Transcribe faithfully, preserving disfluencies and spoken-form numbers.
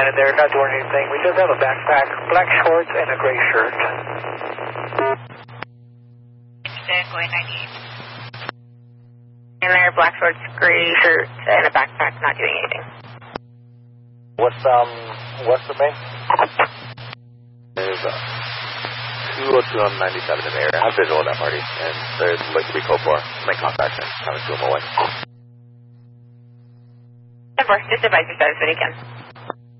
in there, not doing anything. We just have a backpack, black shorts, and a gray shirt. Going ninety-eight. In there, black shorts, gray shirt, and a backpack, not doing anything. What's, um, what's the name? There's, uh, two oh two on ninety-seven in the area. I have visual on that party, and there's like to be code for. Make contact and kind of screw them away. ten four, just advise your status when you can.